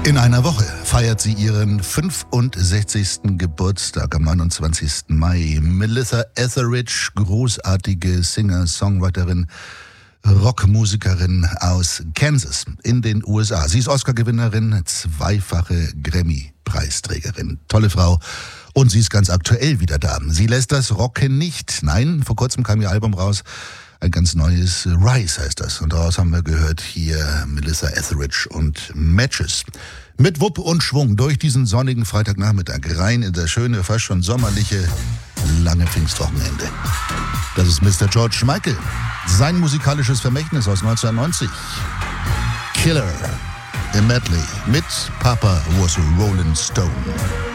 In einer Woche feiert sie ihren 65. Geburtstag am 29. Mai. Melissa Etheridge, großartige Singer-Songwriterin, Rockmusikerin aus Kansas in den USA. Sie ist Oscar-Gewinnerin, zweifache Grammy-Preisträgerin. Tolle Frau. Und sie ist ganz aktuell wieder da. Sie lässt das Rocken nicht. Nein, vor kurzem kam ihr Album raus. Ein ganz neues, Rise heißt das. Und daraus haben wir gehört hier Melissa Etheridge und Matches. Mit Wupp und Schwung durch diesen sonnigen Freitagnachmittag rein in das schöne, fast schon sommerliche, lange Pfingstwochenende. Das ist Mr. George Michael. Sein musikalisches Vermächtnis aus 1990. Killer im Medley mit Papa Was a Rolling Stone.